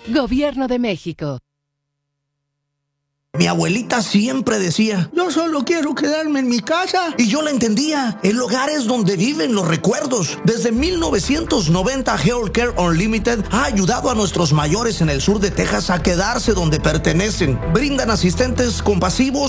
Gobierno de México. Mi abuelita siempre decía, yo solo quiero quedarme en mi casa. Y yo la entendía. El hogar es donde viven los recuerdos. Desde 1990, Healthcare Unlimited ha ayudado a nuestros mayores en el sur de Texas a quedarse donde pertenecen. Brindan asistentes compasivos